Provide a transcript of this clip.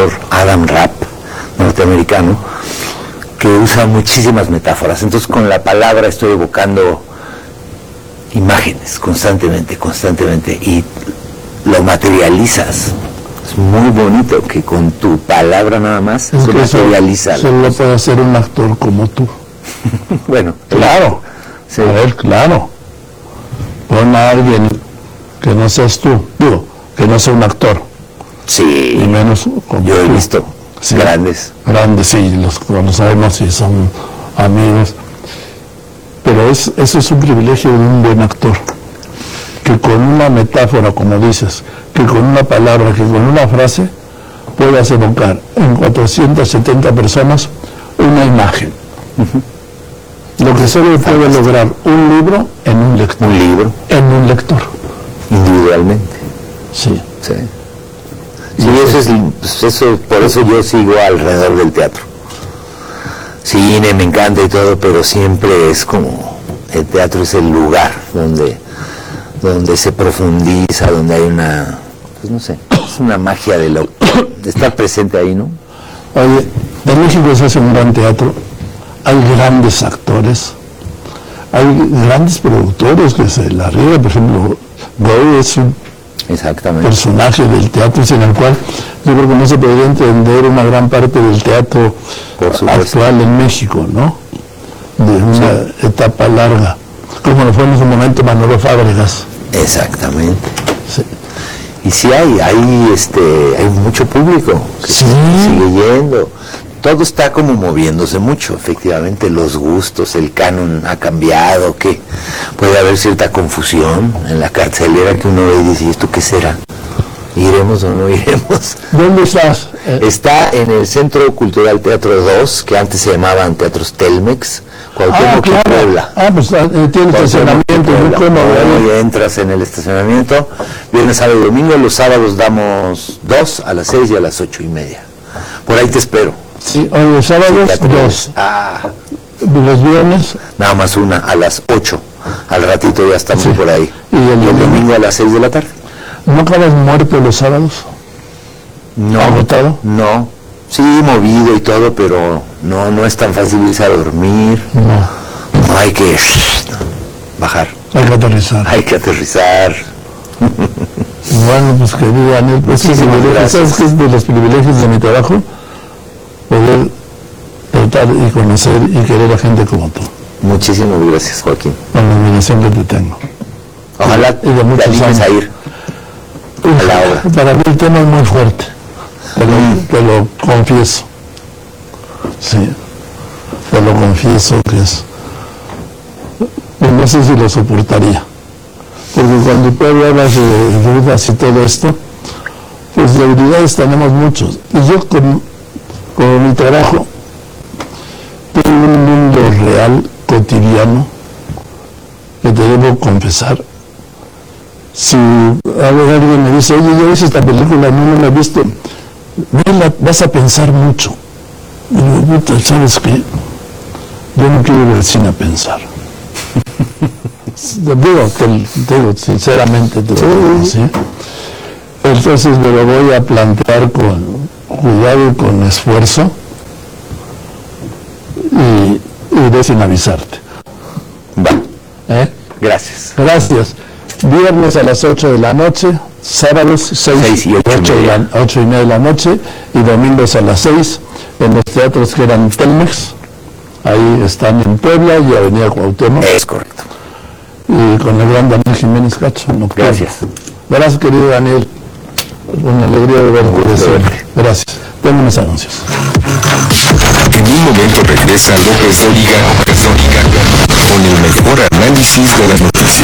actor Adam Rapp, norteamericano, que usa muchísimas metáforas. Entonces con la palabra estoy evocando imágenes constantemente, y lo materializas. Es muy bonito que con tu palabra nada más es se que materializa. Solo puede ser un actor como tú. Bueno, claro. Sí. A ver, claro. Pon a alguien que no seas tú, digo, que no sea un actor. Sí. Y menos como yo he tú. visto Sí. Grandes, sí, los conocemos y son amigos. Pero eso es un privilegio de un buen actor. Que con una metáfora, como dices, que con una palabra, que con una frase, puedas evocar en 470 personas una imagen. Lo que solo puede lograr un libro en un lector. Un libro. En un lector. Individualmente. Sí. Sí. Sí, por eso yo sigo alrededor del teatro. Cine me encanta y todo, pero siempre es como el teatro es el lugar donde se profundiza, donde hay una, pues no sé, es una magia de estar presente ahí, ¿no? Oye, en México se hace un gran teatro, hay grandes actores, hay grandes productores que se la riegan. Por ejemplo, Goy es un personaje del teatro sin el cual yo creo que no se podría entender una gran parte del teatro actual en México, ¿no? De una etapa larga, como lo fue en su momento Manolo Fábregas. Exactamente. Sí. Y sí hay mucho público que sigue yendo. Todo está como moviéndose mucho, efectivamente, los gustos, el canon ha cambiado, que puede haber cierta confusión en la cartelera que uno ve y dice, ¿esto qué será? ¿Iremos o no iremos? ¿Dónde estás? Está en el Centro Cultural Teatro 2, que antes se llamaban Teatros Telmex, Cuauhtémoc y Puebla. Pues tiene estacionamiento muy cómodo. Y entras en el estacionamiento, viernes, sábado y domingo. Los sábados damos 2 a las 6 y a las 8:30. Por ahí te espero. Sí, hoy los sábados 2. Los viernes nada más una a las 8. Al ratito ya estamos por ahí. Y el domingo a las 6 de la tarde. ¿No acabas muerto los sábados? No. ¿Agotado? No. Sí, movido y todo, pero no es tan fácil irse a dormir. No hay que bajar. Hay que aterrizar. Hay que aterrizar. Bueno, pues querido Daniel, pues ¿sabes qué es de los privilegios de mi trabajo? Poder tratar y conocer y querer a gente como tú. Muchísimas gracias, Joaquín. Con la admiración que te tengo. Ojalá y de muchos años a ir a la obra. Para mí el tema es muy fuerte. Te lo confieso. Sí. Te lo confieso que es. No sé si lo soportaría. Porque cuando tú hablas de dudas y todo esto, pues debilidades tenemos muchos. Y yo con mi trabajo tengo un mundo real, cotidiano, que te debo confesar. Si alguien me dice, oye, yo hice esta película, no la he visto, vas a pensar mucho. Y digo, ¿sabes qué? Yo no quiero ir al cine a pensar. Digo, sinceramente, ¿sí? Entonces me lo voy a plantear con cuidado y con esfuerzo y iré sin avisarte. Va. Gracias. Gracias. Viernes a las 8 de la noche, sábados 6 y 8:30 de la noche y domingos a las 6 en los teatros que eran Telmex. Ahí están en Puebla y Avenida Cuauhtémoc. Es correcto. Y con el gran Daniel Jiménez Cacho. Gracias. Gracias, querido Daniel. Una alegría de verte. Gracias. Tengo unos anuncios. En un momento regresa López Dóriga con el mejor análisis de las noticias.